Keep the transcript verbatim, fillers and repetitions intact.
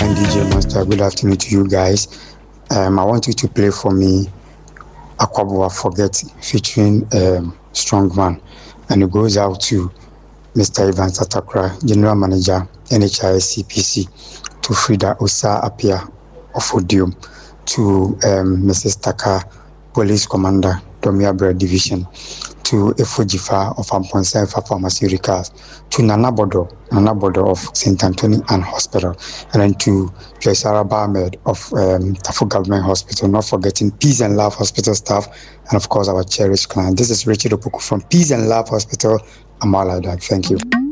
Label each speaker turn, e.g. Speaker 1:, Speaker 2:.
Speaker 1: and D J Master. Good afternoon to you guys. Um, I want you to play for me Akwaboah Forget featuring um, Strongman. And it goes out to Mister Ivan Satakra, General Manager, N H I S C P C, to Frida Osa Apia of Odium, to um, Missus Taka, Police Commander, Domiabra Division, to Efojifa of Amponsenfa Pharmaceuticals, to Nana Bodo, Nana Bodo of Saint Anthony Ann Hospital, and then to Joyce Ahmed of um, Tafu Government Hospital, not forgetting Peace and Love Hospital staff, and of course our cherished client. This is Richard Opoku from Peace and Love Hospital. I'm all like that. Thank you.